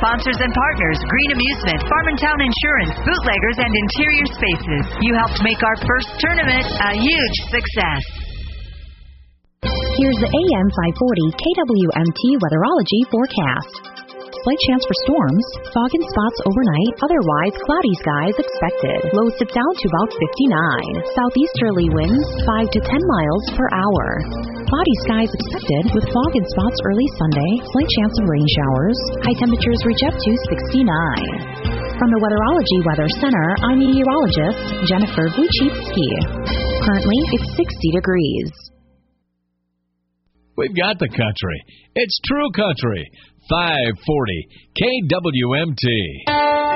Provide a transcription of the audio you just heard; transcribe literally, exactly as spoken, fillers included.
sponsors and partners: Green Amusement, Farm and Town Insurance, Bootleggers, and Interior Spaces. You helped make our first tournament a huge success. Here's the A M five forty K W M T Weatherology forecast. Slight chance for storms, fog and spots overnight, otherwise cloudy skies expected. Lows dip down to about fifty-nine. Southeasterly winds five to ten miles per hour. Cloudy skies expected with fog and spots early Sunday, slight chance of rain showers. High temperatures reach up to sixty-nine. From the Weatherology Weather Center, I'm meteorologist Jennifer Wojcicki. Currently, it's sixty degrees. We've got the country. It's true country. five forty K W M T.